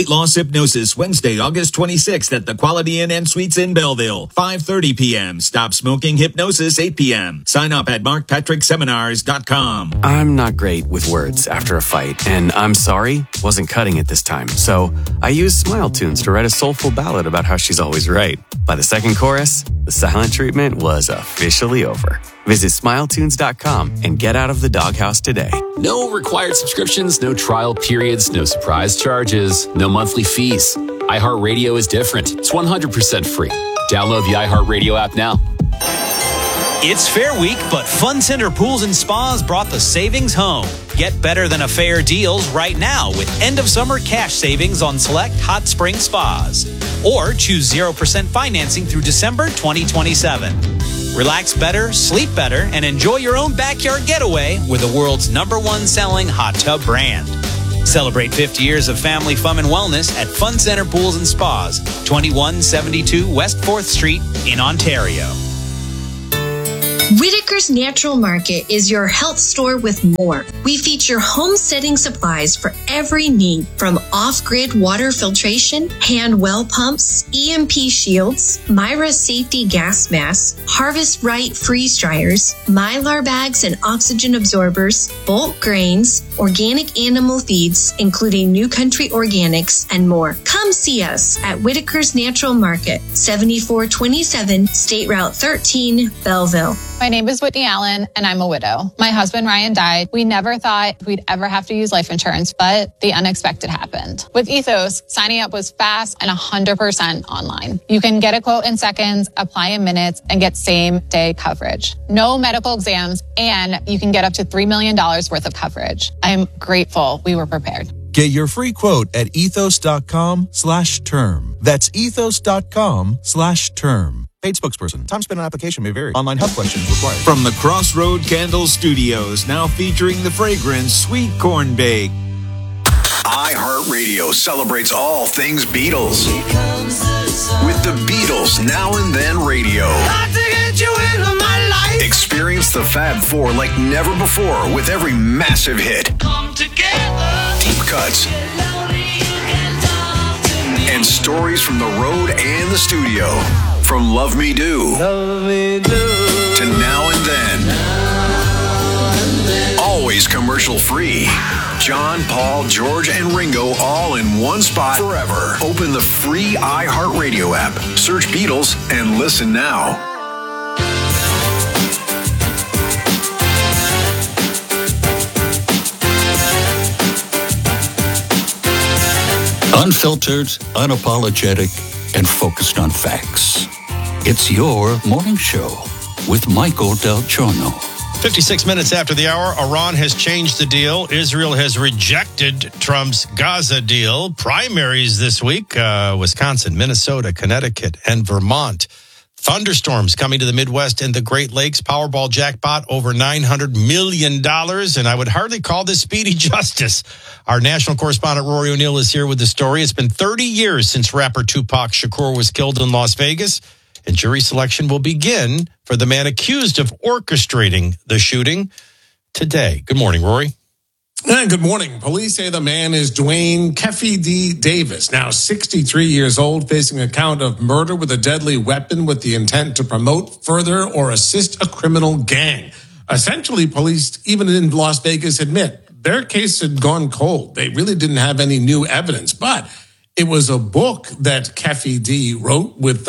Weight Loss Hypnosis, Wednesday, August 26th at the Quality Inn and Suites in Belleville, 5:30 p.m. Stop Smoking Hypnosis, 8 p.m. Sign up at markpatrickseminars.com. I'm not great with words after a fight, and I'm sorry wasn't cutting it this time. So I used Smile Tunes to write a soulful ballad about how she's always right. By the second chorus, the silent treatment was officially over. Visit smiletunes.com and get out of the doghouse today. No required subscriptions, no trial periods, no surprise charges, no monthly fees. iHeartRadio is different. It's 100% free. Download the iHeartRadio app now. It's Fair Week, but Fun Center Pools and Spas brought the savings home. Get better than a fair deals right now with end-of-summer cash savings on select hot spring spas. Or choose 0% financing through December 2027. Relax better, sleep better, and enjoy your own backyard getaway with the world's #1 selling hot tub brand. Celebrate 50 years of family fun and wellness at Fun Center Pools and Spas, 2172 West 4th Street in Ontario. Whitaker's Natural Market is your health store with more. We feature homesteading supplies for every need, from off-grid water filtration, hand well pumps, EMP shields, Myra safety gas masks, Harvest Right freeze dryers, Mylar bags and oxygen absorbers, bulk grains, organic animal feeds, including New Country Organics, and more. Come see us at Whitaker's Natural Market, 7427 State Route 13, Belleville. My name is Whitney Allen, and I'm a widow. My husband, Ryan, died. We never thought we'd ever have to use life insurance, but the unexpected happened. With Ethos, signing up was fast and 100% online. You can get a quote in seconds, apply in minutes, and get same-day coverage. No medical exams, and you can get up to $3 million worth of coverage. I'm grateful we were prepared. Get your free quote at ethos.com/term. That's ethos.com/term. Paid spokesperson. Time spent on application may vary. Online health questions required. From the Crossroad Candle Studios, now featuring the fragrance Sweet Corn Bake. iHeartRadio celebrates all things Beatles. With the Beatles Now and Then Radio. Experience the Fab Four like never before with every massive hit. Come together. Deep cuts. And stories from the road and the studio. From Love Me Do, to Now and Then. Always commercial free. John, Paul, George, and Ringo all in one spot forever. Open the free iHeartRadio app. Search Beatles and listen now. Unfiltered, unapologetic, and focused on facts. It's your morning show with Michael Del Giorno. 56 minutes after the hour, Iran has changed the deal. Israel has rejected Trump's Gaza deal. Primaries this week, Wisconsin, Minnesota, Connecticut, and Vermont. Thunderstorms coming to the Midwest and the Great Lakes. Powerball jackpot over $900 million. And I would hardly call this speedy justice. Our national correspondent Rory O'Neill is here with the story. It's been 30 years since rapper Tupac Shakur was killed in Las Vegas. And jury selection will begin for the man accused of orchestrating the shooting today. Good morning, Rory. Good morning. Police say the man is Dwayne Keffe D. Davis, now 63 years old, facing a count of murder with a deadly weapon with the intent to promote, further, or assist a criminal gang. Essentially, police, even in Las Vegas, admit their case had gone cold. They really didn't have any new evidence, but it was a book that Keffe D. wrote with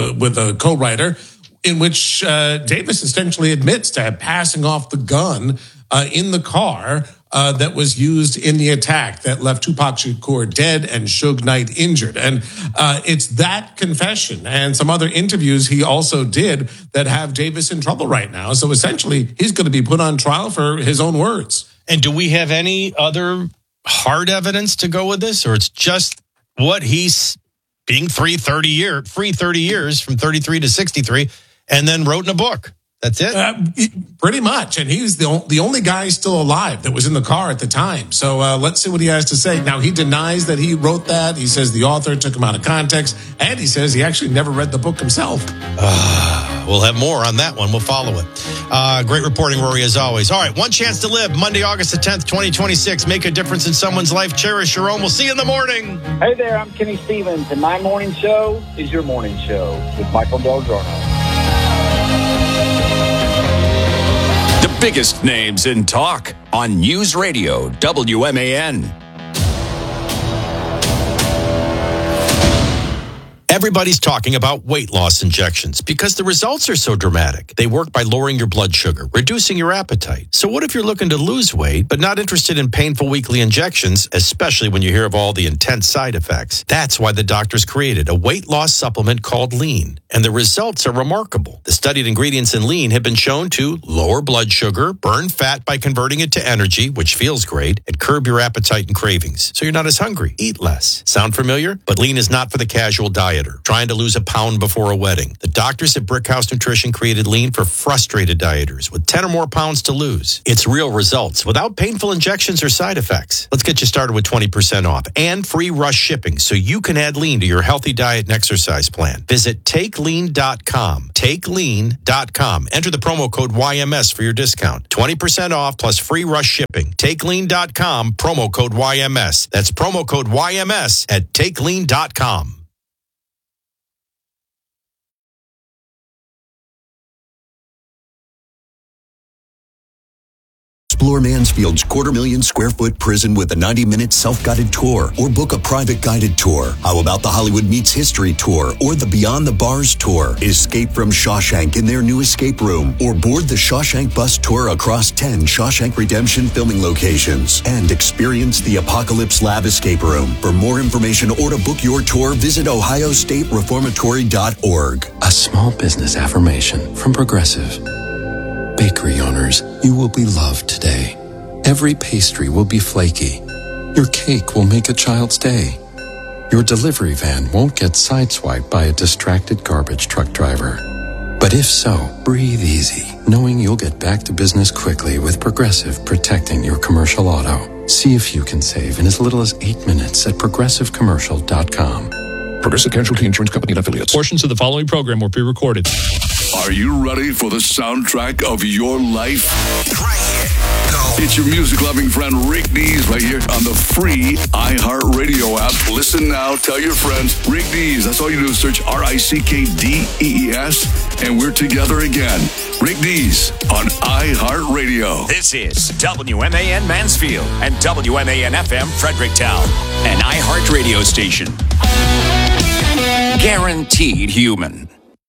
a co-writer in which Davis essentially admits to passing off the gun in the car that was used in the attack that left Tupac Shakur dead and Suge Knight injured. And it's that confession and some other interviews he also did that have Davis in trouble right now. So essentially, he's going to be put on trial for his own words. And do we have any other hard evidence to go with this? Or it's just what he's being free 30 years from 33 to 63 and then wrote in a book? That's it? Pretty much. And he's the only guy still alive that was in the car at the time. So let's see what he has to say. Now, he denies that he wrote that. He says the author took him out of context. And he says he actually never read the book himself. we'll have more on that one. We'll follow it. Great reporting, Rory, as always. All right, one chance to live. Monday, August the 10th, 2026. Make a difference in someone's life. Cherish your own. We'll see you in the morning. Hey there, I'm Kenny Stevens, and my morning show is your morning show with Michael Del Giorno. The biggest names in talk on News Radio WMAN. Everybody's talking about weight loss injections because the results are so dramatic. They work by lowering your blood sugar, reducing your appetite. So what if you're looking to lose weight but not interested in painful weekly injections, especially when you hear of all the intense side effects? That's why the doctors created a weight loss supplement called Lean, and the results are remarkable. The studied ingredients in Lean have been shown to lower blood sugar, burn fat by converting it to energy, which feels great, and curb your appetite and cravings, so you're not as hungry. Eat less. Sound familiar? But Lean is not for the casual dieter trying to lose a pound before a wedding. The doctors at Brickhouse Nutrition created Lean for frustrated dieters with 10 or more pounds to lose. It's real results without painful injections or side effects. Let's get you started with 20% off and free rush shipping so you can add Lean to your healthy diet and exercise plan. Visit TakeLean.com. TakeLean.com. Enter the promo code YMS for your discount. 20% off plus free rush shipping. TakeLean.com, promo code YMS. That's promo code YMS at TakeLean.com. Explore Mansfield's 250,000-square-foot prison with a 90-minute self-guided tour, or book a private guided tour. How about the Hollywood Meets History tour or the Beyond the Bars tour? Escape from Shawshank in their new escape room, or board the Shawshank bus tour across 10 Shawshank Redemption filming locations and experience the Apocalypse Lab escape room. For more information or to book your tour, visit ohiostatereformatory.org. A small business affirmation from Progressive. Bakery owners, you will be loved today. Every pastry will be flaky. Your cake will make a child's day. Your delivery van won't get sideswiped by a distracted garbage truck driver. But if so, breathe easy, knowing you'll get back to business quickly with Progressive protecting your commercial auto. See if you can save in as little as 8 minutes at progressivecommercial.com. Progressive Casualty Insurance Company and Affiliates. Portions of the following program were pre-recorded. Are you ready for the soundtrack of your life? Right here. Go. It's your music-loving friend Rick Dees right here on the free iHeartRadio app. Listen now. Tell your friends. Rick Dees. That's all you do is search RickDees, and we're together again. Rick Dees on iHeartRadio. This is WMAN Mansfield and WMAN FM Fredericktown, an iHeart radio station. Guaranteed human.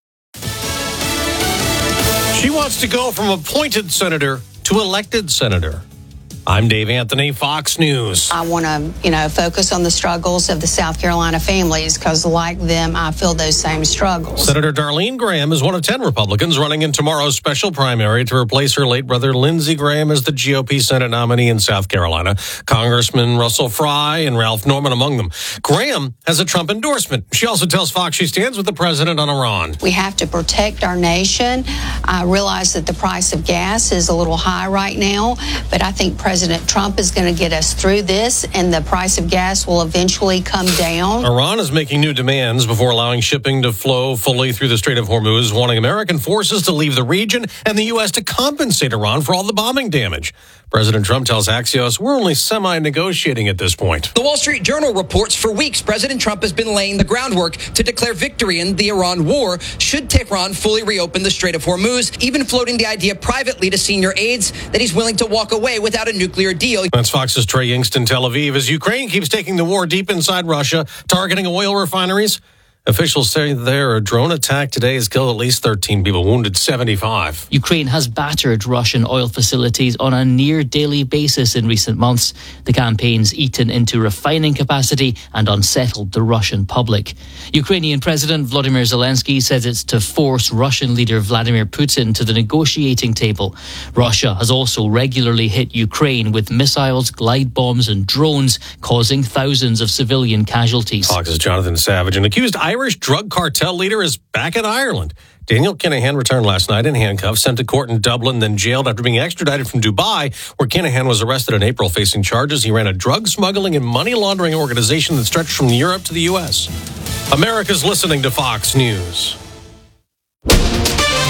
She wants to go from appointed senator to elected senator. I'm Dave Anthony, Fox News. I want to, focus on the struggles of the South Carolina families because, like them, I feel those same struggles. Senator Darlene Graham is one of 10 Republicans running in tomorrow's special primary to replace her late brother Lindsey Graham as the GOP Senate nominee in South Carolina. Congressman Russell Fry and Ralph Norman among them. Graham has a Trump endorsement. She also tells Fox she stands with the president on Iran. We have to protect our nation. I realize that the price of gas is a little high right now, but I think President Trump is going to get us through this, and the price of gas will eventually come down. Iran is making new demands before allowing shipping to flow fully through the Strait of Hormuz, wanting American forces to leave the region and the U.S. to compensate Iran for all the bombing damage. President Trump tells Axios, we're only semi-negotiating at this point. The Wall Street Journal reports for weeks President Trump has been laying the groundwork to declare victory in the Iran war should Tehran fully reopen the Strait of Hormuz, even floating the idea privately to senior aides that he's willing to walk away without a nuclear deal. That's Fox's Trey Yingst in Tel Aviv. As Ukraine keeps taking the war deep inside Russia, targeting oil refineries, officials say there a drone attack today has killed at least 13 people, wounded 75. Ukraine has battered Russian oil facilities on a near daily basis in recent months. The campaign's eaten into refining capacity and unsettled the Russian public. Ukrainian President Volodymyr Zelensky says it's to force Russian leader Vladimir Putin to the negotiating table. Russia has also regularly hit Ukraine with missiles, glide bombs and drones, causing thousands of civilian casualties. Fox's Jonathan Savage, an accused Irish drug cartel leader, is back in Ireland. Daniel Kinahan returned last night in handcuffs, sent to court in Dublin, then jailed after being extradited from Dubai, where Kinahan was arrested in April facing charges. He ran a drug smuggling and money laundering organization that stretched from Europe to the U.S. America's listening to Fox News.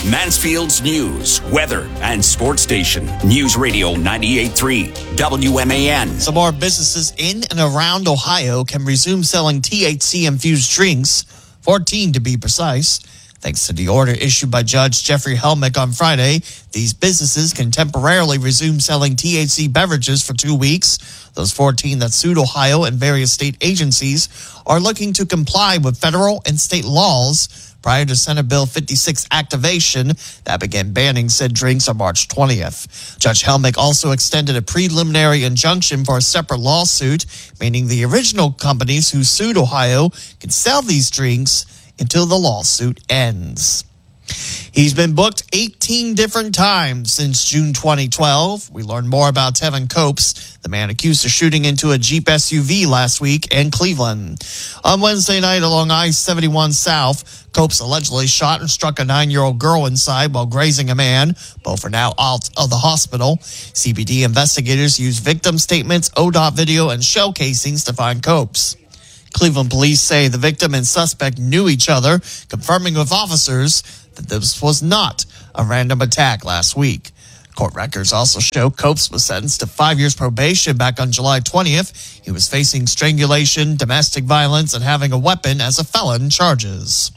Mansfield's news, weather, and sports station. News Radio 98.3 WMAN. Some more businesses in and around Ohio can resume selling THC-infused drinks, 14 to be precise. Thanks to the order issued by Judge Jeffrey Helmick on Friday, these businesses can temporarily resume selling THC beverages for 2 weeks. Those 14 that sued Ohio and various state agencies are looking to comply with federal and state laws prior to Senate Bill 56 activation that began banning said drinks on March 20th. Judge Helmick also extended a preliminary injunction for a separate lawsuit, meaning the original companies who sued Ohio can sell these drinks until the lawsuit ends. He's been booked 18 different times since June 2012. We learned more about Tevin Copes, the man accused of shooting into a Jeep SUV last week in Cleveland. On Wednesday night along I-71 South, Copes allegedly shot and struck a 9-year-old girl inside while grazing a man. Both are now out of the hospital. CBD investigators used victim statements, ODOT video, and shell casings to find Copes. Cleveland police say the victim and suspect knew each other, confirming with officers that this was not a random attack last week. Court records also show Copes was sentenced to 5 years probation back on July 20th. He was facing strangulation, domestic violence, and having a weapon as a felon charges.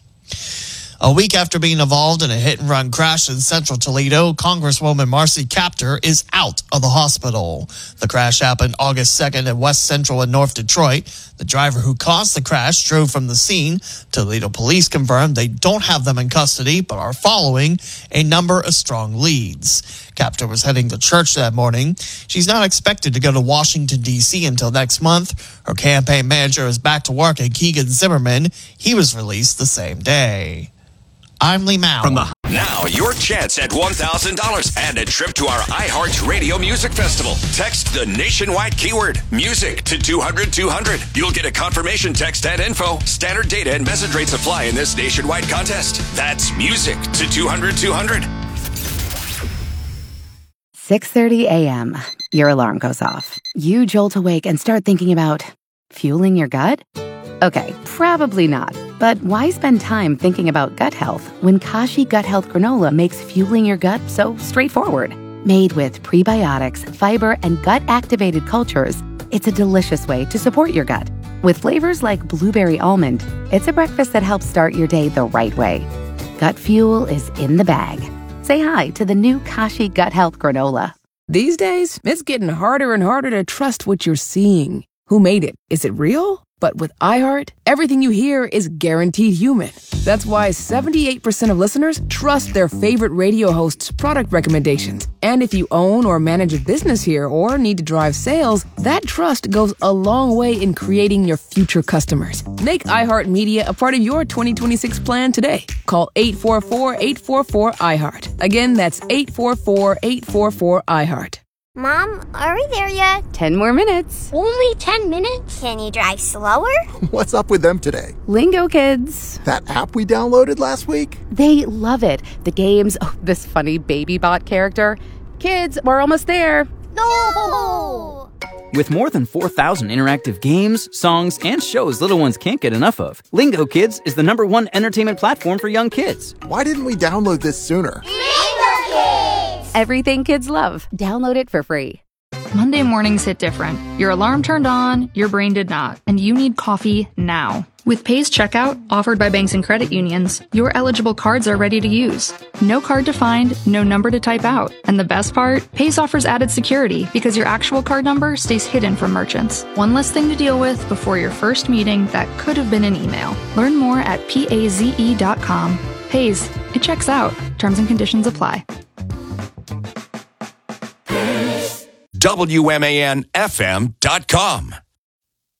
A week after being involved in a hit-and-run crash in central Toledo, Congresswoman Marcy Kaptur is out of the hospital. The crash happened August 2nd at West Central in North Detroit. The driver who caused the crash drove from the scene. Toledo police confirmed they don't have them in custody, but are following a number of strong leads. Kaptur was heading to church that morning. She's not expected to go to Washington, D.C. until next month. Her campaign manager is back to work at Keegan Zimmerman. He was released the same day. I'm Lee Mao. Now, your chance at $1,000 and a trip to our iHeart Radio Music Festival. Text the nationwide keyword, music, to 200-200. You'll get a confirmation text and info. Standard data and message rates apply in this nationwide contest. That's music to 200-200. 6:30 a.m. Your alarm goes off. You jolt awake and start thinking about fueling your gut? Okay, probably not. But why spend time thinking about gut health when Kashi Gut Health Granola makes fueling your gut so straightforward? Made with prebiotics, fiber, and gut-activated cultures, it's a delicious way to support your gut. With flavors like blueberry almond, it's a breakfast that helps start your day the right way. Gut fuel is in the bag. Say hi to the new Kashi Gut Health Granola. These days, it's getting harder and harder to trust what you're seeing. Who made it? Is it real? But with iHeart, everything you hear is guaranteed human. That's why 78% of listeners trust their favorite radio host's product recommendations. And if you own or manage a business here or need to drive sales, that trust goes a long way in creating your future customers. Make iHeartMedia a part of your 2026 plan today. Call 844-844-iHeart. Again, that's 844-844-iHeart. Mom, are we there yet? 10 more minutes. Only 10 minutes? Can you drive slower? What's up with them today? Lingo Kids. That app we downloaded last week? They love it. The games, this funny baby bot character. Kids, we're almost there. No! With more than 4,000 interactive games, songs, and shows little ones can't get enough of, Lingo Kids is the #1 entertainment platform for young kids. Why didn't we download this sooner? Lingo Kids! Everything kids love. Download it for free. Monday mornings hit different. Your alarm turned on, your brain did not, and you need coffee now. With Pays Checkout, offered by banks and credit unions, your eligible cards are ready to use. No card to find, no number to type out. And the best part? Pays offers added security because your actual card number stays hidden from merchants. One less thing to deal with before your first meeting that could have been an email. Learn more at PAZE.com. Pays. It checks out. Terms and conditions apply. WMANFM.com.